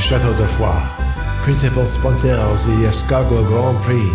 château de Foix, principal sponsor the Escargot Grand Prix.